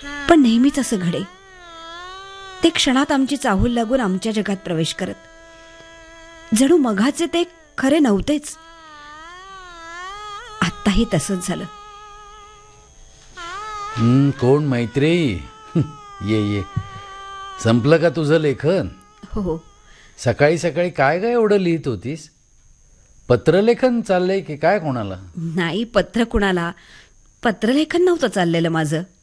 पण नेहमीच असं घडे. ते क्षणात आमची चाहूल लागून आमच्या जगात प्रवेश करत. जणू मघाचे ते खरे नव्हतेच. आत्ताही तसंच झालं. कोण मैत्री? ये ये. संपलं का तुझं लेखन? हो. सकाळी सकाळी काय काय एवढं लिहित होतीस? पत्रलेखन चाललंय की काय कोणाला? नाही, पत्र कुणाला? पत्रलेखन नव्हतं चाललेलं माझं.